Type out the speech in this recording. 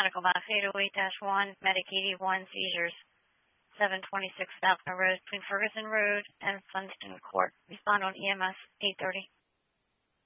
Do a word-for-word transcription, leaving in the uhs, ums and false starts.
Medical box eight oh eight dash one, Medic eighty-one, seizures, seven twenty-six Falconer Road, between Ferguson Road and Funston Court. Respond on E M S eight thirty.